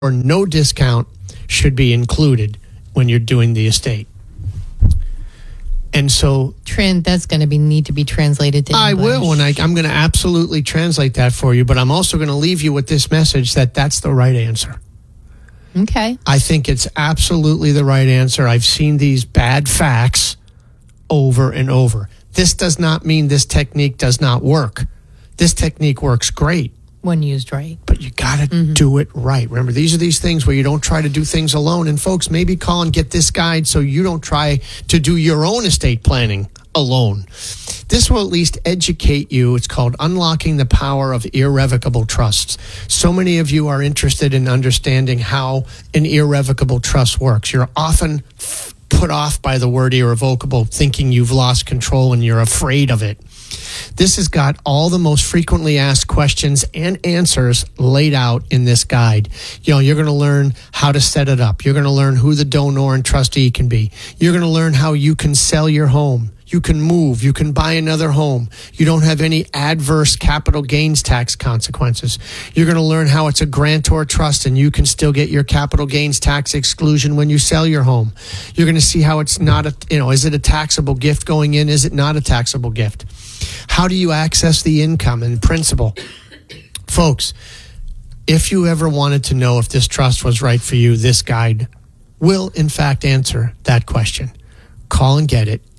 or no discount should be included when you're doing the estate. And so that's going to need to be translated to English. I will, and I'm going to absolutely translate that for you, but I'm also going to leave you with this message that that's the right answer. Okay. I think it's absolutely the right answer. I've seen these bad facts over and over. This does not mean this technique does not work. This technique works great. When used right. But you got to do it right. Remember, these are these things where you don't try to do things alone. And folks, maybe call and get this guide so you don't try to do your own estate planning alone. This will at least educate you. It's called Unlocking the Power of Irrevocable Trusts. So many of you are interested in understanding how an irrevocable trust works. You're often put off by the word irrevocable, thinking you've lost control and you're afraid of it. This has got all the most frequently asked questions and answers laid out in this guide. You're going to learn how to set it up. You're going to learn who the donor and trustee can be. You're going to learn how you can sell your home. You can move. You can buy another home. You don't have any adverse capital gains tax consequences. You're going to learn how it's a grantor trust and you can still get your capital gains tax exclusion when you sell your home. You're going to see how it's not is it a taxable gift going in? Is it not a taxable gift? How do you access the income and principal? Folks, if you ever wanted to know if this trust was right for you, this guide will in fact answer that question. Call and get it,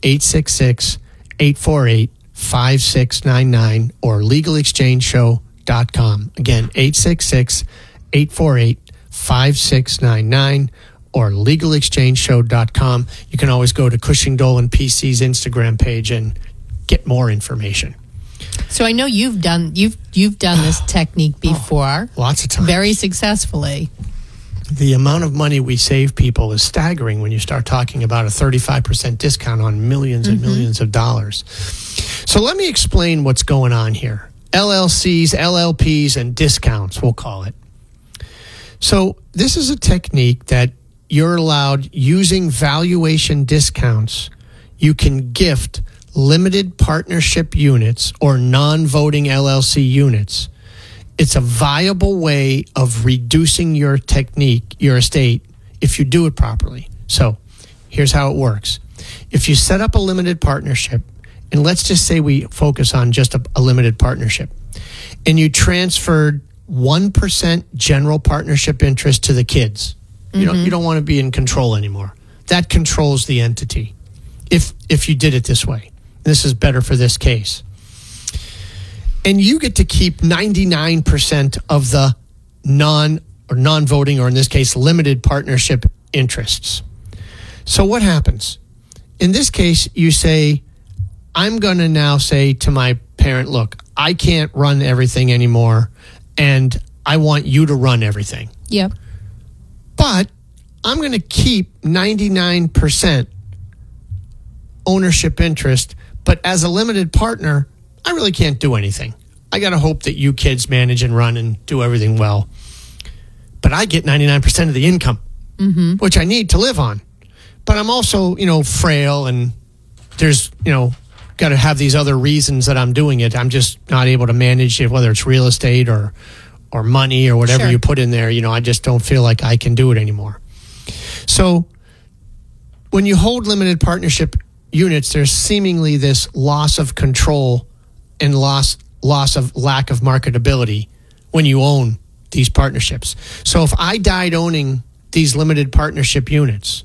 866-848-5699 or legalexchangeshow.com. Again, 866-848-5699 or legalexchangeshow.com. You can always go to Cushing Dolan PC's Instagram page and get more information. So I know you've done this technique before. Lots of times. Very successfully. The amount of money we save people is staggering when you start talking about a 35% discount on millions and millions of dollars. So let me explain what's going on here. LLCs, LLPs, and discounts, we'll call it. So this is a technique that you're allowed using valuation discounts. You can gift limited partnership units or non-voting LLC units. It's a viable way of reducing your estate, if you do it properly. So here's how it works. If you set up a limited partnership, and let's just say we focus on just a limited partnership, and you transferred 1% general partnership interest to the kids, you don't want to be in control anymore. That controls the entity if you did it this way. This is better for this case. And you get to keep 99% of the non-voting, or in this case, limited partnership interests. So what happens? In this case, you say, I'm going to now say to my parent, look, I can't run everything anymore, and I want you to run everything. Yep. But I'm going to keep 99% ownership interest, but as a limited partner, I really can't do anything. I got to hope that you kids manage and run and do everything well. But I get 99% of the income, which I need to live on. But I'm also, frail, and there's, got to have these other reasons that I'm doing it. I'm just not able to manage it, whether it's real estate or money or whatever you put in there. I just don't feel like I can do it anymore. So when you hold limited partnership units, there's seemingly this loss of control and loss of lack of marketability when you own these partnerships. So if I died owning these limited partnership units,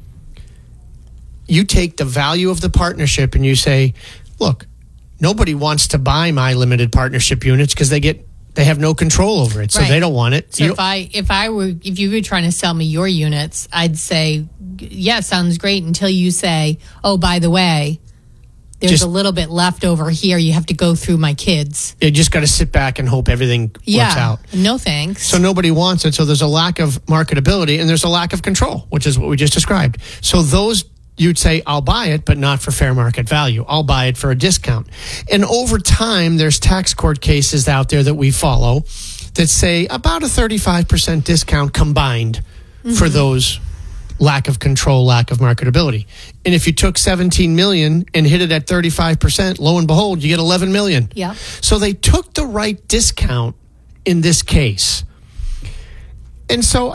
you take the value of the partnership and you say, look, nobody wants to buy my limited partnership units because they have no control over it, so they don't want it. So if you were trying to sell me your units, I'd say, yeah, sounds great, until you say, oh, by the way, there's a little bit left over here. You have to go through my kids. You just got to sit back and hope everything works out. No thanks. So nobody wants it. So there's a lack of marketability and there's a lack of control, which is what we just described. So those, you'd say, I'll buy it, but not for fair market value. I'll buy it for a discount. And over time, there's tax court cases out there that we follow that say about a 35% discount combined for those lack of control, lack of marketability. And if you took $17 million and hit it at 35%, lo and behold, you get $11 million. Yeah. So they took the right discount in this case. And so